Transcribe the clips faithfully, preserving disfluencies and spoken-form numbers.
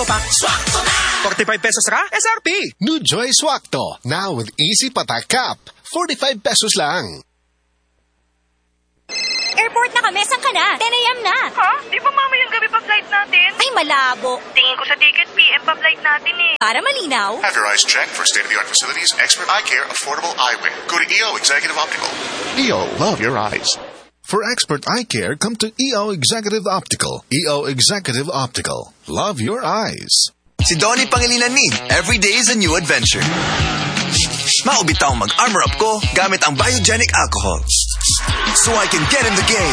pa. Swakto na! forty-five pesos ra, S R P. New Joy Swakto, now with easy patak cap. forty-five pesos lang. Airport na kami, saan ka na? ten a.m. na. Ha? Di ba mamayang gabi pa flight natin? Ay, malabo. Tingin ko sa ticket, P M pa flight natin eh. Para malinaw. Have your eyes checked for state-of-the-art facilities, expert eye care, affordable eyewear. Go to E O Executive Optical. E O, love your eyes. For expert eye care, come to E O Executive Optical. E O Executive Optical. Love your eyes. Si Donnie Pangilinan ni, every day is a new adventure. Maubitaw mag-armor up ko gamit ang biogenic alcohol. So I can get in the game.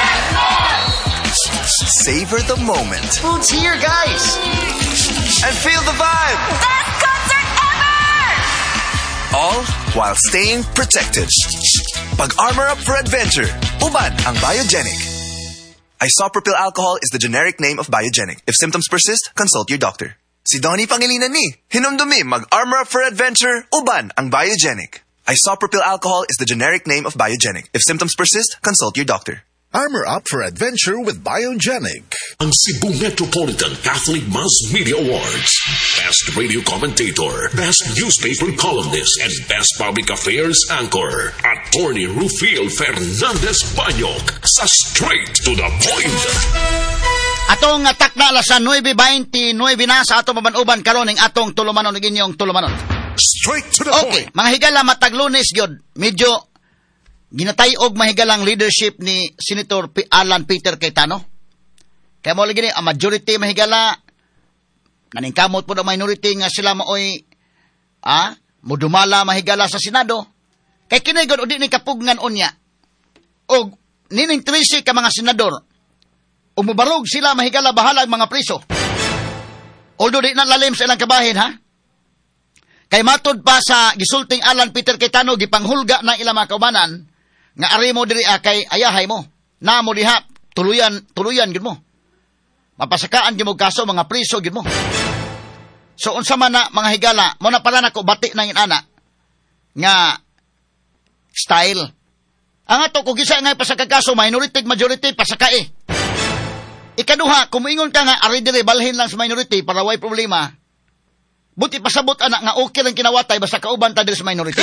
Savor the moment. Food's here, guys! And feel the vibe. Best concert ever! All while staying protected. Pag-armor up for adventure. Uban ang biogenic. Isopropyl alcohol is the generic name of biogenic. If symptoms persist, consult your doctor. Si Donnie Pangilinan ni, hinumdumi mag-armor up for adventure, uban ang biogenic. Isopropyl alcohol is the generic name of biogenic. If symptoms persist, consult your doctor. Armor up for adventure with biogenic. Ang Cebu Metropolitan Catholic Mass Media Awards. Best Radio Commentator, Best Newspaper Columnist, and Best Public Affairs Anchor. Attorney Rufil Fernandez Banyok sa Straight to the Point. Atong atak na alas nine twenty-nine na sa atong mabanuban karon ning atong tulumanon ning inyong tulumanon. Straight to the okay, point. mga higala matag Lunes gyud, medyo ginatay-og mahigalang leadership ni Senator P- Alan Peter Cayetano. Kaya mo lagi ni ang majority mahigala naningkamot po ang minority nga sila maoy ah mudumala mahigala sa Senado. Kay kini gud udi ni kapugnan unya. Og nining trisi ka mga senador umubarog sila mahigala bahala ang mga priso. Although di na lalim sa ilang kabahin, ha? Kay matod pa sa gisulting Alan Peter Cayetano, gipanghulga ng ilang mga kaubanan, nga ari mo diri ah, kay ayahay mo. Na mo diha, tuluyan, tuluyan gid mo. Mapasakaan gid mo kaso, mga priso gid mo. So, unsa man na mga higala, mo na pala nako bati ng inana, nga style. Ang ato, kung gisa nga pasakakaso, minority, majority, pasakae. Ikaduha, kung ingon ka nga, ari dire, balhin lang sa minority para way problema, buti pasabot anak nga okay lang kinawatay, basta kauban ta dire sa minority.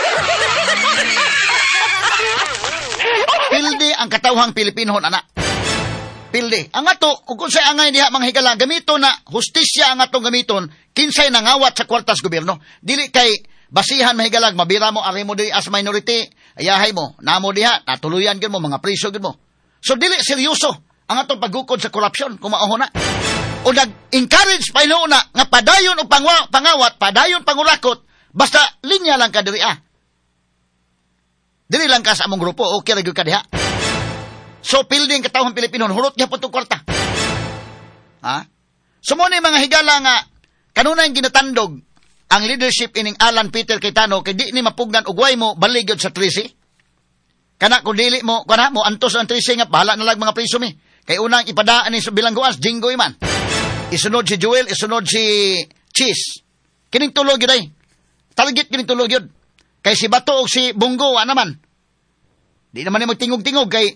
Pildi ang katawhang Pilipinhon, anak. Pildi. Ang ato, kung sa angay diha, mga higala, gamito na, hustisya ang atong gamiton, kinsay nangawat sa kwartas gobyerno. Dili kay, basihan mahigalag, mabira mo, ari mo diri as minority, ayahay mo, namo diha, natuluyan gid mo, mga priso gid mo. So, dili seryoso ang atong paggukod sa korupsyon, kumauho na. O nag-encourage pa ino na, nga padayon o pangwa, pangawat, padayon pangurakot, basta linya lang ka diri ah. Diri lang ka sa among grupo, okay ra gyud ka diha. So, building katawang Pilipino, hurot niya po itong kwarta. Ha? So, muna mga higala nga, kanunay ginatandog ang leadership ining Alan Peter Cayetano, kay di ni mapugnan ugway mo, baligod sa trisi. Kana kung dili mo, kana mo, antos ang trisi nga, bahala na lang mga priso mi. Kay unang ipadaan ni sa bilangguas, Jinggoy man. Isunod si Joel, isunod si Cheese. Kining tulog yun ay. Target kining tulog yun. Kay si Bato o si Bungo, wa naman. Di naman yung magtingog-tingog kay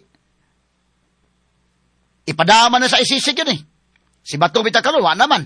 ipadama na sa isisig yun eh. Si Bato Bitakalo, wa naman.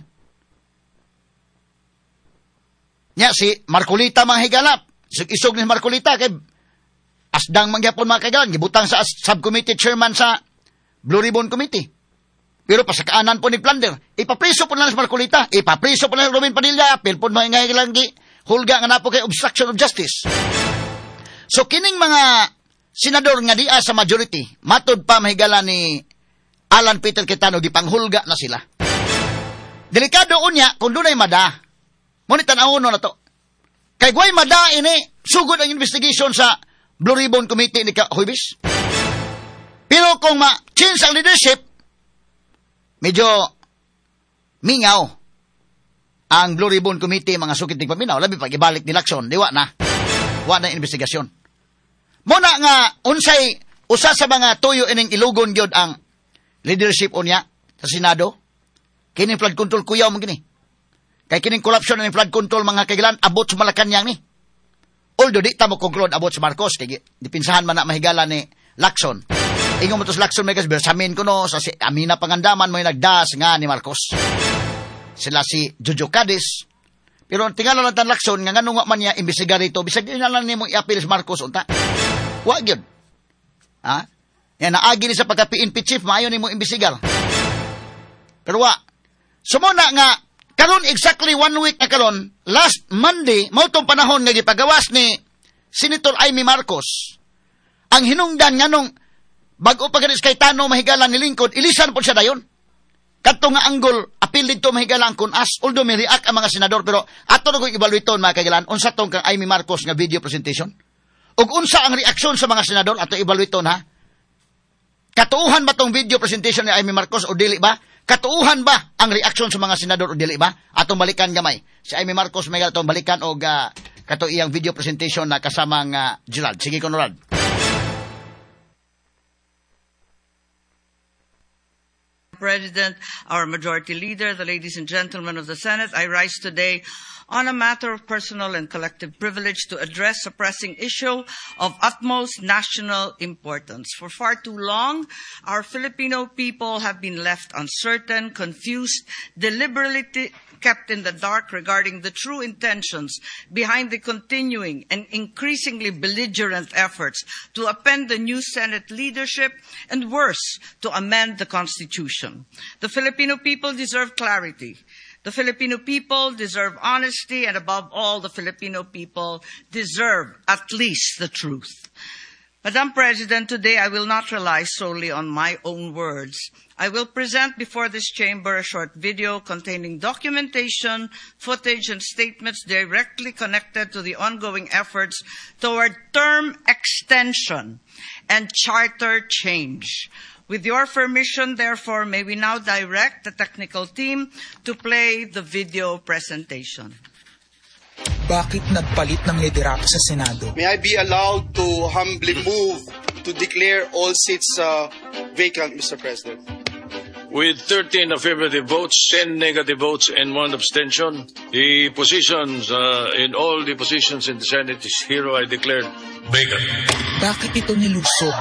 Nya, si Marcolita mga higalap. Isog ni Marcolita kay asdang mangyapon mga kagalan. Gibutang sa subcommittee chairman sa Blue Ribbon Committee. Pero pasakaanan po ni Plunder, ipapriso po lang sa Marcolita, ipapriso po lang sa Robin Padilla, apil po mga ngay lang di, hulga nga na po kay obstruction of justice. So, kining mga senador nga dia sa majority, matod pa mahigala ni Alan Peter Cayetano, gipanghulga na sila. Delikado unya, kung doon ay mada, ngunit tanawon na to. Kay guay mada ini, sugod ang investigation sa Blue Ribbon Committee ni Huibis. Pero kung ma-change ang leadership, medyo mingaw ang Blue Ribbon Committee, mga sukit ng paminaw, labi pag ibalik ni Lacson, diwa na. Wa na investigasyon. Muna nga, unsay, usa sa mga tuyo ining ilugon gyud ang leadership unya sa Senado, kining flood control kuyaw mo gini. Kay kining corruption ng flood control, mga kailan, abot sa Malacanang ni. Although di ta mo conclude abot sa Marcos, kaya dipinsahan man na mahigala ni Lacson. Ingon mo to sa Lacson, may kasbir, samin ko no, sa si Amina Pangandaman mo yung nagdas nga ni Marcos. sila si Jojo Cadiz. Pero tingala lang tan lakson nga ngano nga man niya imbestigar ito, bisag ina lang nimo i-appeal si Marcos unta. Wa gyud. Ha? Yan naagi ni sa pagka-P N P chief, maayo nimo imbestigar. Pero wa. Sumuna nga karon exactly one week na karon, last Monday, mao tong panahon nga gipagawas ni Senator Amy Marcos. Ang hinungdan nganong bag-o pa ganis kay Tano mahigalan ni Lingkod, ilisan po siya dayon. Kadto nga anggol appeal dito mahigalan kun as although may react ang mga senador, pero ato na ko i-evaluaton mga kaigalan unsa tong kang Amy Marcos nga video presentation ug unsa ang reaksyon sa mga senador ato i-evaluaton ha. Katuuhan ba tong video presentation ni Amy Marcos o dili ba? Katuuhan ba ang reaksyon sa mga senador o dili ba? Atong balikan gamay. Si Amy Marcos may atong balikan og uh, kato iyang video presentation na kasama nga uh, Gerald. Sige Conrad. President, our Majority Leader, the ladies and gentlemen of the Senate, I rise today on a matter of personal and collective privilege to address a pressing issue of utmost national importance. For far too long, our Filipino people have been left uncertain, confused, deliberately kept in the dark regarding the true intentions behind the continuing and increasingly belligerent efforts to upend the new Senate leadership and, worse, to amend the Constitution. The Filipino people deserve clarity. The Filipino people deserve honesty, and above all, the Filipino people deserve at least the truth. Madam President, today I will not rely solely on my own words. I will present before this chamber a short video containing documentation, footage, and statements directly connected to the ongoing efforts toward term extension and charter change. With your permission, therefore, may we now direct the technical team to play the video presentation. Bakit nagpalit ng liderato sa Senado? May I be allowed to humbly move to declare all seats uh, vacant, Mister President? With thirteen affirmative votes, ten negative votes, and one abstention, the positions uh, in all the positions in the Senate is hereby declared vacant. Bakit ito nilusog?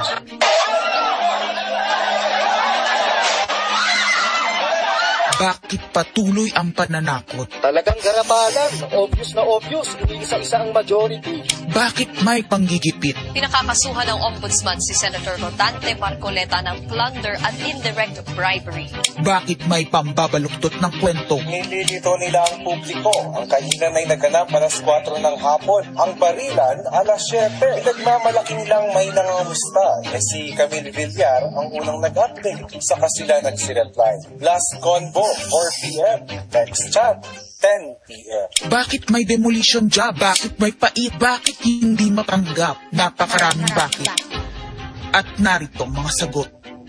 Bakit patuloy ang pananakot? Talagang garabalan, obvious na obvious, hindi isa-isa ang majority. Bakit may panggigipit? Pinakakasuhan ng Ombudsman si Senator Rotante Marcoleta ng plunder at indirect bribery. Bakit may pambabaluktot ng kwento? Nililito nila ang publiko. Ang kainan ay naganap alas kwatro ng hapon. Ang barilan alas siyete. Nagmamalaking lang may nangangamusta. Eh si Camille Villar ang unang nag-update. Saka sila nagsi-reply. Last convo, four p.m. Next chat, ten p.m. Bakit may demolition job? Bakit may pait? Bakit hindi matanggap? Napakaraming bakit. At narito ang mga sagot.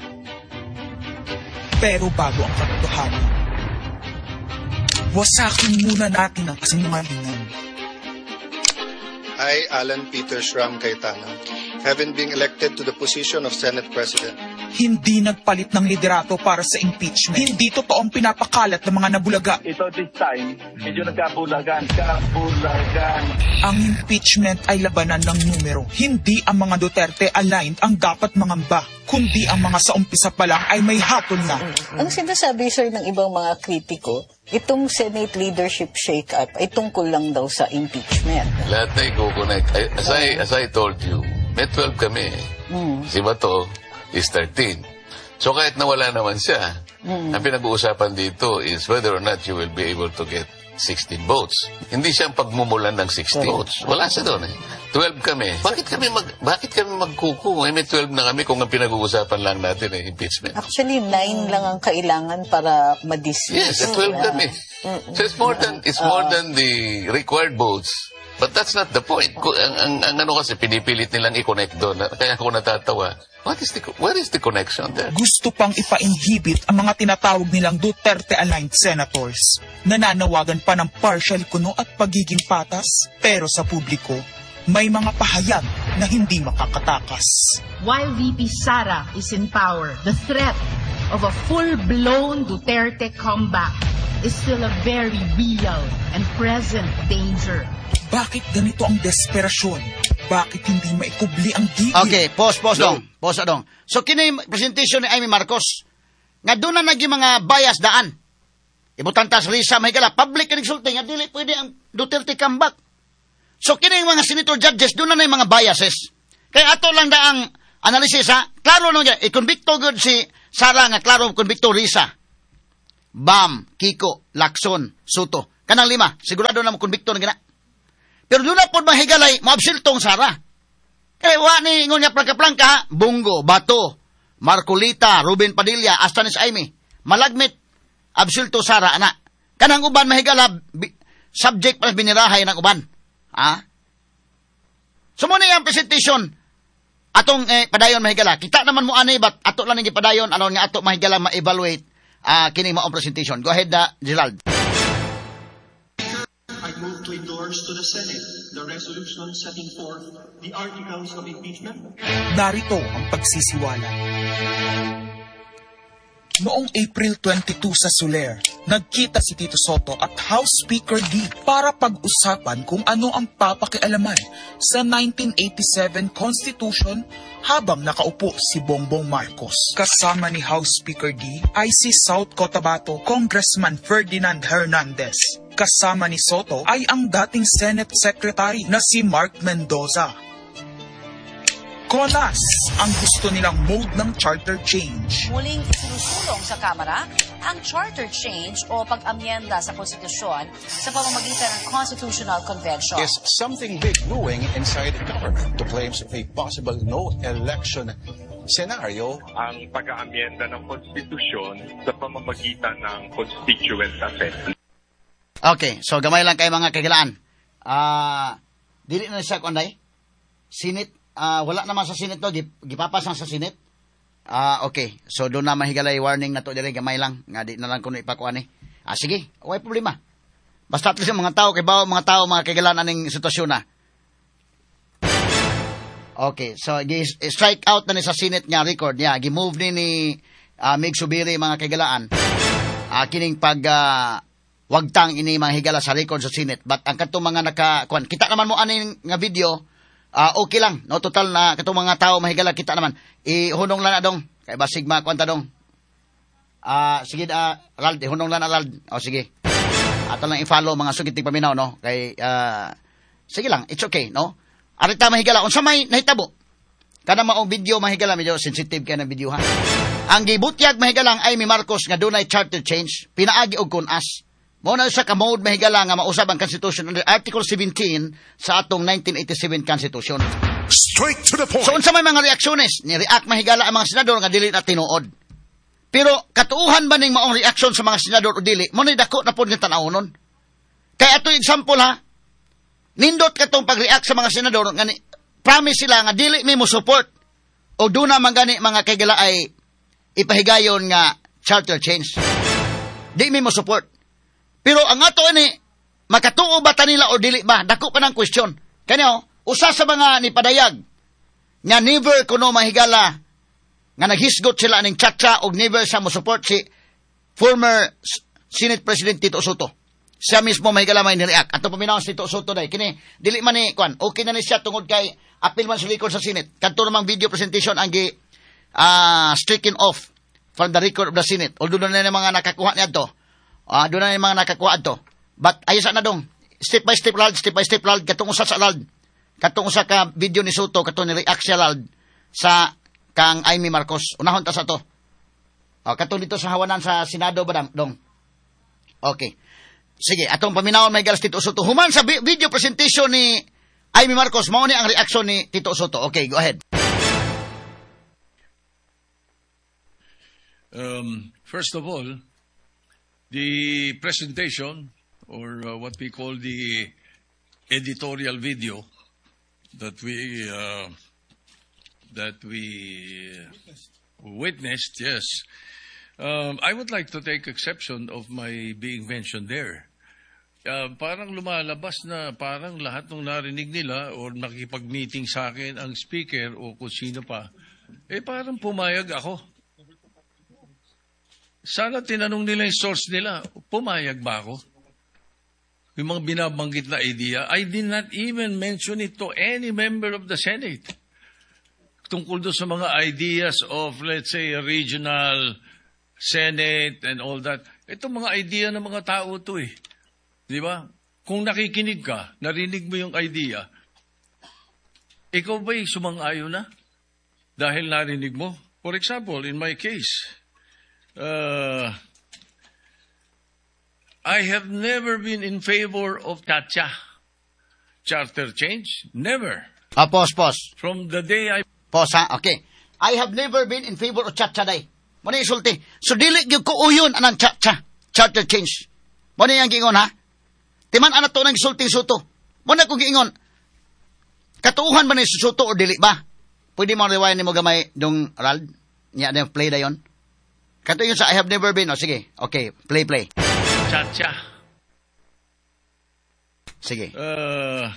Pero bago ang katotohanan, wasakin muna natin ang kasinungalingan. I, Alan Peter Shram Cayetano, having been elected to the position of Senate President, hindi nagpalit ng liderato para sa impeachment. Hindi totoo ang pinapakalat ng mga nabulaga. Ito this time, medyo nagkabulagan. Kabulagan. Ang impeachment ay labanan ng numero. Hindi ang mga Duterte-aligned ang dapat mangamba, kundi ang mga sa umpisa pa lang ay may hatol na. Ang sinasabi, sir, ng ibang mga kritiko, itong Senate leadership shake-up ay tungkol lang daw sa impeachment. Lahat na i-connect. As I, as I told you, may twelve kami. Mm. Si Bato is thirteen. So kahit nawala naman siya, mm. ang pinag-uusapan dito is whether or not you will be able to get sixteen votes. Hindi siya ang pagmumulan ng sixteen Correct. votes. Wala siya doon eh. twelve kami. Bakit kami mag bakit kami magkuku? Eh, may twelve na kami kung ang pinag-uusapan lang natin ay eh, impeachment. Actually, nine lang ang kailangan para ma-dismiss. Yes, twelve kami. So it's more than it's more uh, than the required votes. But that's not the point. Ang, ang, ang ano kasi, pinipilit nilang i-connect doon. Kaya ako natatawa. What is the, where is the connection there? Gusto pang ipa-inhibit ang mga tinatawag nilang Duterte-aligned senators. Nananawagan pa ng partial kuno at pagiging patas. Pero sa publiko, may mga pahayag na hindi makakatakas. While V P Sara is in power, the threat of a full-blown Duterte comeback is still a very real and present danger. Bakit ganito ang desperasyon? Bakit hindi maikubli ang gigil? Okay, pause, pause no. dong. Pause dong. So, kini presentation ni Amy Marcos, nga doon na naging mga bias daan. Ibutan tas Risa mahigala, public insulting, at dili pwede ang Duterte comeback. So, kini mga senator judges, doon na na yung mga biases. Kaya ato lang da ang analysis, ha? Klaro nung yan, i-convicto good si Sara nga, klaro convicto Risa. Bam, Kiko, Lacson, Soto. Kanang lima, sigurado na mo convicto na gina. Pero doon na po mahigalay, maabsiltong Sara. Kaya wa ni ingon niya plangka-plangka, ha? Bungo, Bato, Marcolita, Ruben Padilla, Astanis Aimee. Malagmit, absilto Sara, anak. Kanang uban mahigala, bi- subject pa binirahay ng uban. Ha? So muna yung presentation, atong eh, padayon mahigala. Kita naman mo anay, bat ato lang yung padayon, ano nga ato mahigala ma-evaluate uh, kining maong presentation. Go ahead, uh, Gerald. I move to endorse to the Senate the resolution setting forth the articles of impeachment. Narito ang pagsisiwala. Noong April twenty-second sa Soler, nagkita si Tito Soto at House Speaker D para pag-usapan kung ano ang papakialaman sa nineteen eighty-seven Constitution habang nakaupo si Bongbong Marcos. Kasama ni House Speaker D ay si South Cotabato Congressman Ferdinand Hernandez. Kasama ni Soto ay ang dating Senate Secretary na si Mark Mendoza. Konas ang gusto nilang mode ng charter change. Muling isinusulong sa Kamara ang charter change o pag-amyenda sa konstitusyon sa pamamagitan ng Constitutional Convention. Is something big brewing inside the government to claims of a possible no-election scenario. Ang pag-aamyenda ng konstitusyon sa pamamagitan ng Constituent Assembly. Okay, so gamay lang kayo mga kagilaan. Ah, uh, dili na siya kunday. Senate, uh, wala naman sa Senate to, gipapasan sa Senate. Ah, uh, okay. So doon na mahigalay warning na to dire, gamay lang nga di na lang kuno ipakuan eh. Ah, sige, way problema. Basta at least mga tao kay bawo mga tao mga kagilaan aning sitwasyon na. Okay, so strike out na ni sa Senate nga record niya. Gi-move ni ni uh, Mig Subiri mga kagilaan. Ah, uh, kining pag uh, wagtang ini mga higala sa record sa Senate. But ang katong mga nakakuan, kita naman mo aning nga video, uh, okay lang. No, total na katong mga tao mahigala kita naman. Ihunong lang na dong. Kay ba sigma kwanta dong. Ah, uh, sige uh, Rald, ihunong lang na Rald. O sige. Ato lang i-follow mga sugiting paminaw no. Kay uh, sige lang, it's okay, no. Arita mahigala unsa may nahitabo. Kana maong video mahigala medyo sensitive kay na video ha. Ang gibutyag mahigalang ay mi Marcos nga dunay charter change, pinaagi og kunas. Mao na sa ka-mode mahigala nga mausab ang Constitution under Article seventeen sa atong nineteen eighty-seven Constitution. Straight to the point. So unsa may mga reaksyones? Ni-react mahigala ang mga senador nga dili na tinuod. Pero katuuhan ba ning maong reaksyon sa mga senador o dili? Mo ni dako na pod nga tan-awon. Kay ato example ha. Nindot katong pag-react sa mga senador nga ni, promise sila nga dili mi mo support o duna man gani mga kaygala ay ipahigayon nga charter change. Di mi mo support. Pero ang ato ini, makatuo ba ta nila o dili ba? Dako pa ng question. Kanya, usa sa mga nipadayag, nga never kuno mahigala, nga naghisgot sila ning chatcha o never sa mo support si former Senate President Tito Soto. Siya mismo mahigala may nireact. Ato paminaw si Tito Soto day. Kini, dili man ni, kwan, okay na ni siya tungod kay apil man sa likod sa Senate. Kanto namang video presentation ang gi uh, stricken off from the record of the Senate. Although na na mga nakakuha niya to. Ah, doon na yung mga nakakuha to. But, ayos na dong. Step by step, Lald. Step by step, Lald. Katong usa sa Lald. Katong usa ka video ni Soto, katong ni-react siya, Lald, sa kang Amy Marcos. Unahon ta sa to. Oh, katong dito sa hawanan sa Senado ba, dong? Okay. Sige, atong paminawon may galas Tito Soto. Human sa video presentation ni Amy Marcos, mao ni ang reaction ni Tito Soto. Okay, go ahead. Um, first of all, the presentation, or uh, what we call the editorial video that we uh, that we witnessed, yes. Um, I would like to take exception of my being mentioned there. Uh, parang lumalabas na parang lahat ng narinig nila or nakipag-meeting sa akin ang speaker o kung sino pa, eh parang pumayag ako. Sana tinanong nila yung source nila, pumayag ba ako? Yung mga binabanggit na idea, I did not even mention it to any member of the Senate. Tungkol doon sa mga ideas of, let's say, a regional Senate and all that. Ito mga idea ng mga tao to eh. Di ba? Kung nakikinig ka, narinig mo yung idea, ikaw ba'y sumang-ayon na? Dahil narinig mo? For example, in my case, uh, I have never been in favor of Chacha. Charter change? Never. Ah, pause, pause. From the day I... Pause, ha? Okay. I have never been in favor of Chacha day. Muna isulti. So, dili yung kuuyon anang Chacha. Charter change. Muna yung gingon, ha? Timan anak to nang isulting suto. Muna kong gingon. Katuuhan ba na susuto o dili ba? Pwede mo rewind ni mo gamay dong Rald? Nya na play da yon. Katuuyon sa I have never been. O, sige. Okay. Play, play. Chacha. Sige. Uh,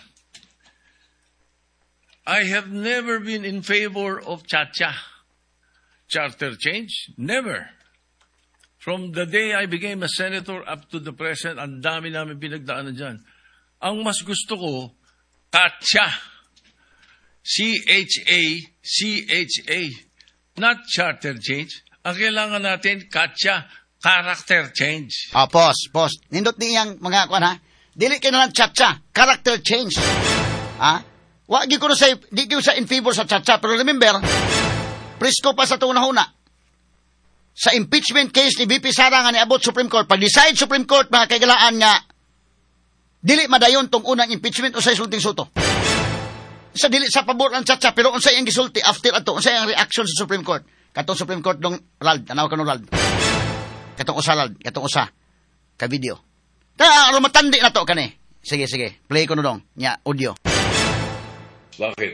I have never been in favor of Chacha. Charter change? Never. From the day I became a senator up to the present, ang dami namin pinagdaanan dyan. Ang mas gusto ko, Chacha. C H A C H A. Not charter change. Ang kailangan natin, Chacha, character change. Ah, pause, pause. Nindot niyang mga kwan, ha? Dili ka na lang Chacha, character change. Ha? Wag ko na sa, di ko sa in favor sa Chacha, pero remember, presko pa sa tunahuna. Sa impeachment case ni V P Sara nga niabot Supreme Court, pag-decide Supreme Court, mga kagalaan nga, dili madayon tong unang impeachment o sa isulting suto. Sa dili sa pabor ang Chacha, pero unsay ang gisulti after ato, unsay ang reaction sa Supreme Court. Katong Supreme Court dong Rald, tanaw ka nung Rald. Katong usa Rald, katong usa. Ka video. Kaya aron matandi na to kani. Sige, sige. Play ko no dong. Nya, audio. Bakit?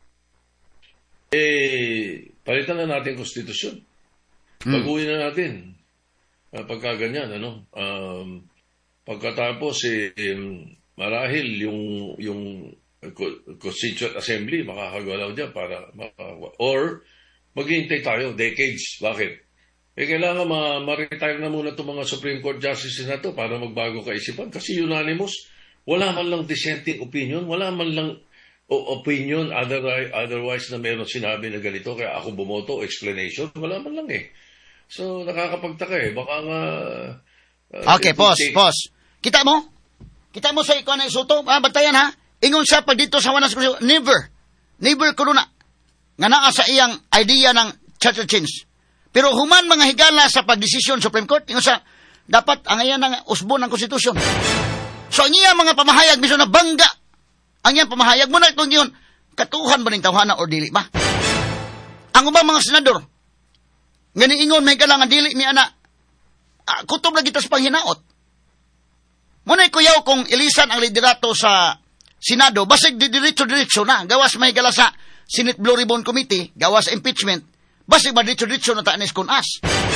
Eh, palitan na natin konstitusyon. Baguhin hmm. na natin. Uh, pagka ganyan, ano? Um, pagkatapos, eh, um, marahil yung, yung Constituent Assembly makakagalaw dyan para, maka, or maghihintay tayo, decades. Bakit? Eh, kailangan ma- ma-retire na muna itong mga Supreme Court Justices na to para magbago kaisipan. Kasi unanimous, wala man lang dissenting opinion, wala man lang o opinion otherwise, otherwise na meron sinabi na ganito, kaya ako bumoto, explanation, wala man lang eh. So, nakakapagtaka eh. Baka nga... Uh, okay, pause, take... pause. Kita mo? Kita mo sa ikaw na isuto? Ah, bantayan ha? Ingon siya pag dito sa wanas ko, never. Never ko na. Nga naa sa iyang idea ng charter change. Pero human mga higala sa pagdesisyon Supreme Court, ingon siya, dapat ang iyan ng usbon ng konstitusyon. So, ang iyang mga pamahayag, miso na bangga. Ang iyang pamahayag mo na itong yun, katuhan ba ng tawhana o dili ba? Ang ubang mga senador, ngani ingon may kalangan dili ni ana. Ah, kutob na kita sa panghinaot. Muna'y kuyaw kung ilisan ang liderato sa Senado, basig di diretso-diretso na. Gawas may gala sa Senate Blue Ribbon Committee, gawas impeachment, basig ba diretso-diretso na taanis kun as.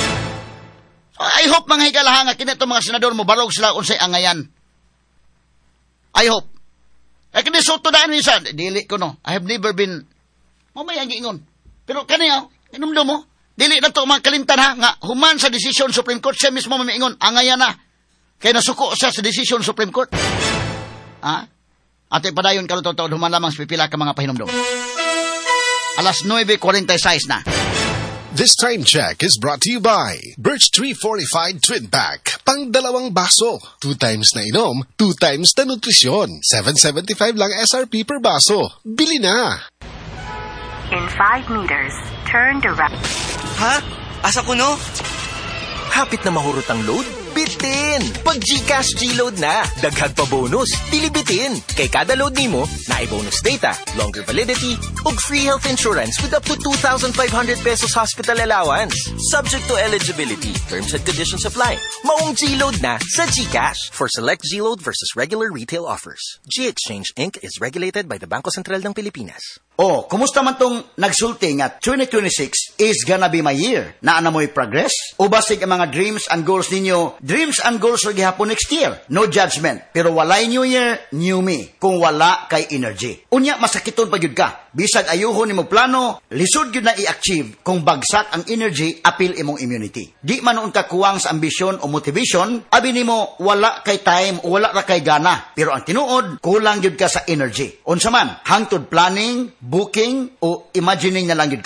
So, I hope mga higalahan nga kinito mga senador mo, barog sila unsay angayan. I hope. Ay kini soto daan ni sa dili ko no. I have never been mamay ang giingon. Pero kaniya, inumdum mo, dili na to mga kalimtan ha, nga human sa decision Supreme Court, siya mismo mamiingon, angayan na. Kaya nasuko siya sa decision Supreme Court. Ha? Ate padayon ka to human lamang sa pipila ka mga pahinumdum. Alas nine forty-six na. This time check is brought to you by Birch Tree Fortified Twin Pack. Pang dalawang baso. Two times na inom, two times na nutrisyon. seven seventy-five lang S R P per baso. Bili na! In five meters, turn to right. Ha? Asa ko no? Hapit na mahurot ang load? Bitin! Pag GCash G-Load na, daghag pa bonus, dilibitin. Kay kada load nimo, naay bonus data, longer validity, ug free health insurance with up to two thousand five hundred pesos hospital allowance. Subject to eligibility, terms and conditions apply. Maong G-Load na sa GCash. For select G-Load versus regular retail offers. G-Exchange Incorporated is regulated by the Bangko Sentral ng Pilipinas. Oh, kumusta man tong nagsulti nga twenty twenty-six is gonna be my year? Naana mo'y progress? O basig ang mga dreams and goals ninyo, dreams and goals rin gihapon next year? No judgment. Pero walay new year, new me. Kung wala kay energy. Unya, masakiton pa yun ka. Bisag ayuhon ni mo plano, lisod yun na i-achieve kung bagsak ang energy, apil imong immunity. Di man noon ka kuwang sa ambisyon o motivation, abi nimo wala kay time o wala ra kay gana. Pero ang tinuod, kulang yun ka sa energy. Unsa man, hangtod planning, booking, o imagining na lang yun ka,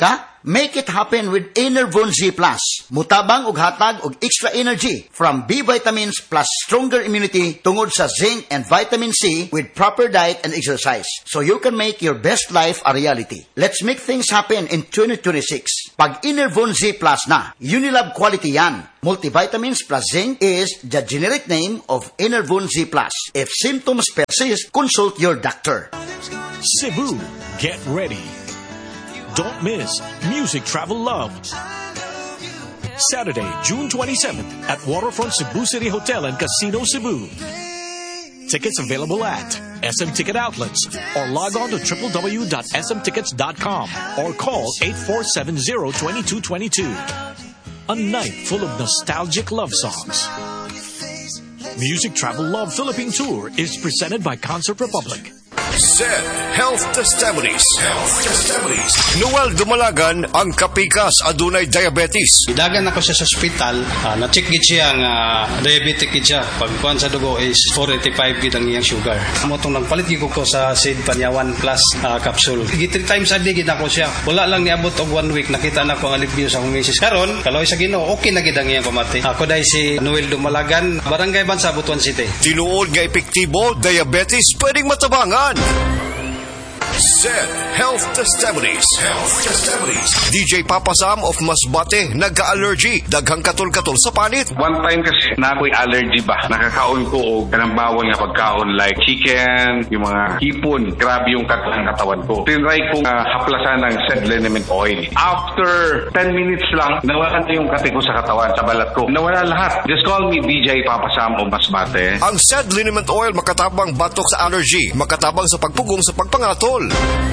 Make it happen with Enervon Z Plus. Mutabang og hatag og extra energy from B vitamins plus stronger immunity tungod sa zinc and vitamin C with proper diet and exercise. So you can make your best life a reality. Let's make things happen in twenty twenty-six. Pag Enervon Z Plus na, Unilab quality yan. Multivitamins plus zinc is the generic name of Enervon Z Plus. If symptoms persist, consult your doctor. Cebu, get ready. Don't miss Music Travel Love. Saturday, June twenty-seventh at Waterfront Cebu City Hotel and Casino Cebu. Tickets available at S M Ticket Outlets or log on to w w w dot s m tickets dot com or call eight four seven zero, two two two two. A night full of nostalgic love songs. Music Travel Love Philippine Tour is presented by Concert Republic. Z Health Testimonies. Health Testimonies. Noel Dumalagan ang kapikas adunay diabetes. Idagan ako siya sa ospital, uh, na-check gid siya nga uh, diabetic gid siya. Pagkuan sa dugo is four eighty-five gid ang iyang sugar. Amo tong nagpalit gid ko sa Sid Panyawan Plus uh, capsule. Gid three times a day gid ako siya. Wala lang niabot og one week nakita na ko ang alivio sa akong misis. Karon, kaloy sa Ginoo, okay na gid ang iyang pamati. Ako dai si Noel Dumalagan, Barangay Bansa, Butuan City. Tinuod nga epektibo, diabetes pwedeng matabangan. Z Health Testimonies. Health Testimonies. D J Papa Sam of Masbate, nagka-allergy. Daghang katol-katol sa panit. One time kasi na ako'y allergy ba. Nakakaon ko o kanang bawal nga pagkaon like chicken, yung mga hipon. Grabe yung katang katawan ko. Tinry kong uh, haplasan ng said liniment oil. After ten minutes lang, nawala na yung kati ko sa katawan, sa balat ko. Nawala lahat. Just call me D J Papa Sam of Masbate. Ang said liniment oil makatabang batok sa allergy, makatabang sa pagpugong sa pagpangatol.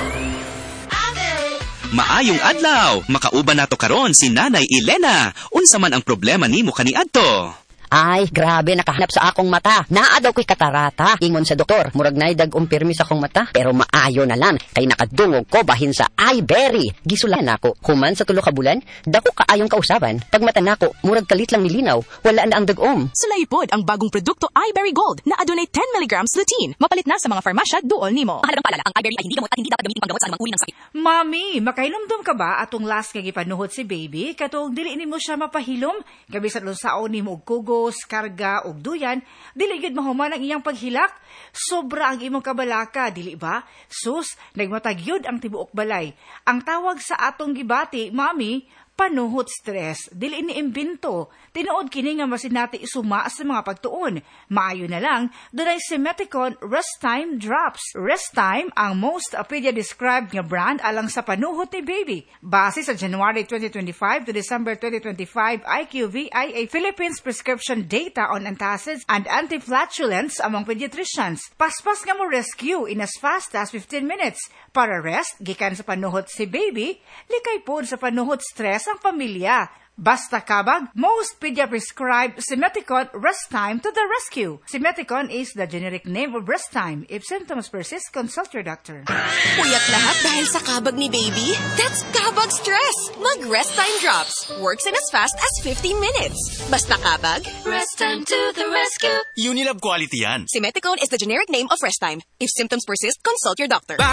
Maayong adlaw, makauban nato karon si Nanay Elena. Unsa man ang problema nimo kaniadto? Ay, grabe, nakahanap sa akong mata. Naadaw ko'y katarata. Ingon sa doktor, murag nay dag umpirmi sa akong mata. Pero maayo na lang, kay nakadungog ko bahin sa iBerry. Gisulan ako, human sa tulo ka bulan, dako kaayong kausaban. Pag mata nako, murag kalit lang milinaw, wala na ang dagom. Sulaipod ang bagong produkto iBerry Gold na adunay ten milligrams lutein. Mapalit na sa mga farmasya duol nimo. Mahalagang paalala, ang iBerry ay hindi gamot at hindi dapat gamitin panggamot sa anumang uri ng sakit. Mami, makainomdom ka ba atong last kay gipanuhot si baby? Katong dili nimo siya mapahilom, gabi sa lusaon nimo og kugo, karga og duyan, dili gid mahuman ang iyang paghilak. Sobra ang imong kabalaka, dili ba? Sus, nagmatagyod ang tibuok balay. Ang tawag sa atong gibati, mami, panuhot stress. Dili ni imbento. Tinuod kini nga masinati isuma sa mga pagtuon. Maayo na lang, dunay Simeticon Rest Time Drops. Rest Time ang most pedia-described nga brand alang sa panuhot ni baby. Base sa January twenty twenty-five to December twenty twenty-five I Q V I A Philippines prescription data on antacids and antiflatulence among pediatricians. Paspas nga mo rescue in as fast as fifteen minutes. Para rest, gikan sa panuhot si baby, likay pod sa panuhot stress ang pamilya. Basta kabag, most pedia-prescribed Simeticon Rest Time to the rescue. Simeticon is the generic name of Rest Time. If symptoms persist, consult your doctor. Puyat lahat dahil sa kabag ni baby? That's kabag stress! Mag-Rest Time Drops. Works in as fast as fifteen minutes. Basta kabag, Rest Time to the rescue. Unilab quality yan. Simeticon is the generic name of Rest Time. If symptoms persist, consult your doctor.